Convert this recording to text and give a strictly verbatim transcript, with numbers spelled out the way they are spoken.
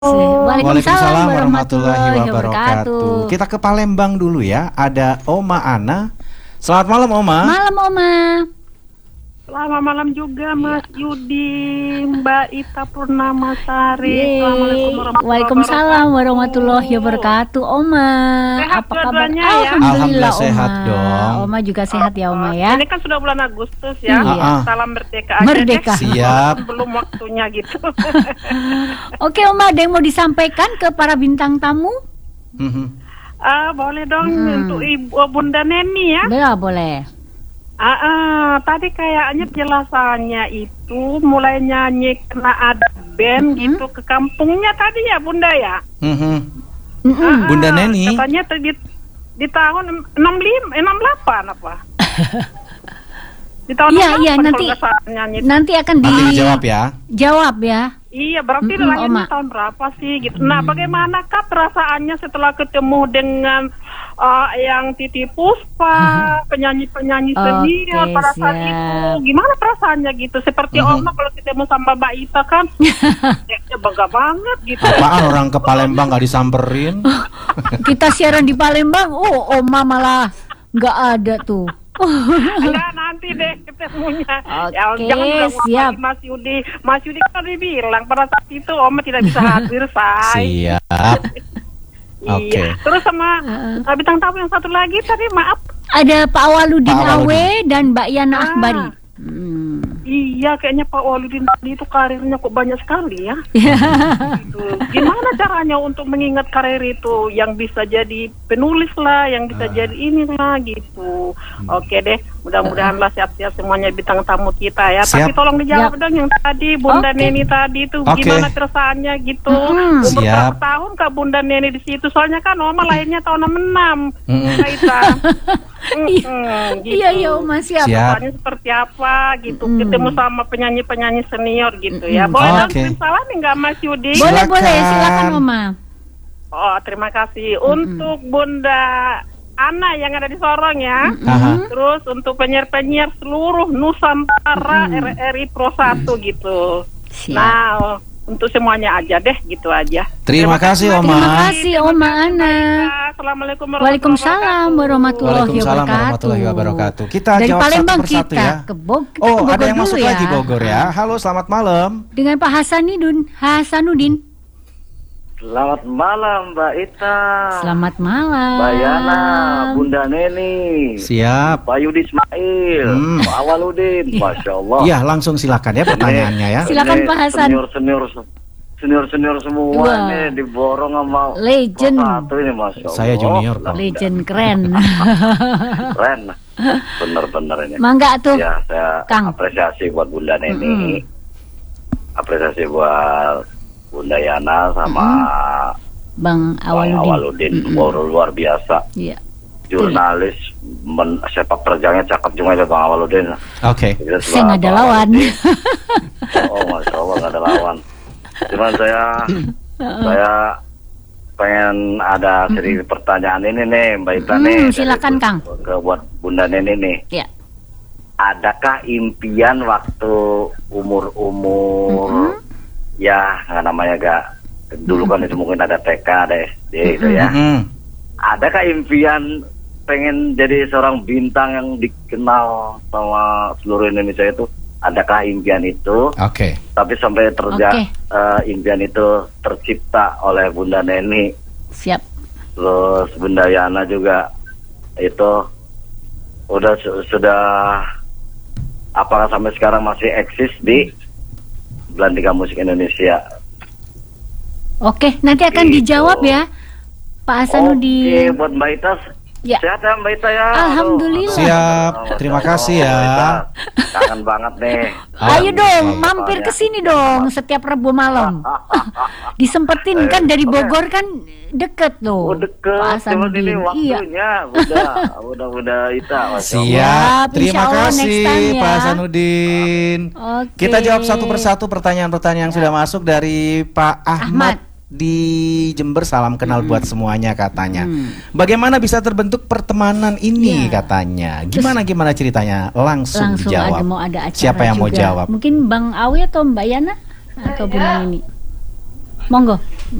Waalaikumsalam warahmatullahi wabarakatuh. Kita ke Palembang dulu ya. Ada Oma Ana. Selamat malam Oma. Malam Oma. Selamat malam juga Mas Yudi, Mbak Ita Purnamasari. Waalaikumsalam warahmatullahi wabarakatuh. Oma, sehat apa kabar? Ya? Alhamdulillah, Alhamdulillah Oma. Sehat dong. Oma juga sehat ya Oma ya. Ini kan sudah bulan Agustus ya. Iya. Salam merdeka. Merdeka. Siap. Belum waktunya gitu. Oke Oma, ada yang mau disampaikan ke para bintang tamu? Ah, boleh dong Hmm. untuk Ibu Bunda Neni ya. Boleh, boleh. Ah, ah, tadi kayaknya penjelasannya itu mulai nyanyi kena ada band Mm-hmm. gitu ke kampungnya tadi ya Bunda ya. Mhm. Mm-mm. Ah, Bunda Neni. Katanya di, di tahun enam puluh lima, enam puluh delapan apa? Di tahun Iya, enam puluh delapan iya, kalau nanti- nggak salah nyanyi. Nanti akan Nanti dijawab ya. dijawab ya. Iya, berarti Mm-mm, lahirnya Oma. tahun berapa sih gitu. Nah, bagaimanakah perasaannya setelah ketemu dengan uh, yang Titi Puspa, penyanyi-penyanyi Oke, senior pada saat siap. itu? Gimana perasaannya gitu? Seperti Mhm. Oma kalau ketemu sama Mbak Ita kan, ya bangga banget gitu. Apaan orang ke Palembang nggak disamperin? Kita siaran di Palembang, oh Oma malah nggak ada tuh. Ya nanti deh ketemunya. Ya, Oke, jangan bilang sama siap. Mas Yudi. Mas Yudi kan udah bilang pada saat itu Oma tidak bisa hadir, say. Siap. Oke. Iya. Terus sama Heeh. uh, bintang tamu yang satu lagi tadi maaf. Ada Pak Waludin Pak Awe Waludin. dan Mbak Yana Ah. Akbari. Hmm. Iya, kayaknya Pak Waludin tadi itu karirnya kok banyak sekali ya. Gitu. Gimana caranya untuk mengingat karir itu, yang bisa jadi penulis lah, yang bisa Ah. jadi ini lah gitu. Oke deh, mudah-mudahan lah siap-siap semuanya bintang tamu kita ya. Siap. Tapi tolong dijawab Siap. dong yang tadi Bunda Oke. Neni tadi itu Oke. gimana perasaannya gitu. Mm-mm. Umur Siap. berapa tahun Kak Bunda Neni di situ? Soalnya kan Oma lahirnya tahun enam puluh enam. Mm-mm. Kak Ita. Mm-mm, gitu. Iya iya Oma siap. Siap. Soalnya seperti apa gitu, Mm. ketemu sama penyanyi-penyanyi senior gitu ya. Mm-mm. Boleh Oke. dong kirim salam nggak Mas Yudi? Silakan. Boleh boleh silakan Oma. Oh, terima kasih untuk Bunda Ana yang ada di Sorong ya. Aha. Terus untuk penyiar-penyiar seluruh Nusantara Mm. R R I Pro satu gitu. Siap. Nah, untuk semuanya aja deh, gitu aja. Terima kasih, Oma. Terima kasih Oma Ana. Assalamualaikum Waalaikumsalam warahmatullahi Waalaikumsalam wabarakatuh. warahmatullahi wabarakatuh. Kita Dari jawab Palembang satu persatu kita ya. ke, Bog ke Oh, Bogor ada yang dulu masuk ya. lagi Bogor ya. Halo, selamat malam. Dengan Pak Hasanudin. Hasanudin. Selamat malam Mbak Ita, Selamat malam. Mbak Yana, Bunda Neni, Siap. Pak Yudi Ismail, Hmm. Pak Awaludin, Masya Allah. Iya, langsung silakan ya pertanyaannya ya. Silakan, Pak Hasan. Senior senior senior senior semua Wah. nih diborong sama Legend. Pro satu ini, Masya Allah. Saya junior kok. Legend keren. Keren, bener-bener ini. Mangga tuh. Ya, saya Kang. apresiasi buat Bunda Neni, apresiasi buat Bunda Yana sama Bang Bang Awaludin. Awaludin, Mm-mm. luar, luar biasa. Iya. Jurnalis men, sepak terjangnya cakep juga ya Bang Awaludin. Oke. Kita Saya setelah nggak ada Bang lawan. Awaludin, oh Masya Allah nggak ada lawan. Cuman saya saya pengen ada sedikit pertanyaan ini nih Mbak Ita Mm, nih. silakan, dari- Kang. Ke buat Bunda Neni nih. Ya. Adakah impian waktu umur-umur ya nggak namanya gak dulu kan itu mungkin ada T K ada S D gitu ya. Mm-mm. Adakah impian pengen jadi seorang bintang yang dikenal sama seluruh Indonesia itu? Adakah impian itu? Oke. Tapi sampai terja Oke. eh, impian itu tercipta oleh Bunda Neni, Siap. terus Bunda Yana juga itu udah su- sudah apakah sampai sekarang masih eksis di Belantika Musik Indonesia? Oke, nanti akan Gitu. dijawab ya, Pak Oke, Hasanudin. buat Mbak Ita, Ya. sehat ya Mbak Ita ya. Alhamdulillah. Siap. Aduh, Terima Masya kasih Allah, ya. Mbak Ita. Kangen banget nih. Ayo dong, Alhamdulillah. mampir ke sini dong setiap Rabu malam. Disempetin kan dari Bogor kan deket Oh loh. Pak deket, cuma Hasanudin. ini Iya. waktunya udah, udah, udah Ita. Masya Allah. Siap. Siap, Terima insya Allah next kasih time ya. Pak Hasanudin. Oke. Kita jawab satu persatu pertanyaan-pertanyaan yang sudah masuk dari Pak Ahmad. Ahmad. Di Jember. Salam kenal buat semuanya katanya. Hmm. Bagaimana bisa terbentuk pertemanan ini Ya. katanya? Gimana gimana ceritanya? Langsung, Langsung dijawab. ada mau ada acara Siapa yang mau juga. jawab? Mungkin Bang Awi atau Mbak Yana atau Bunda Nini? Monggo.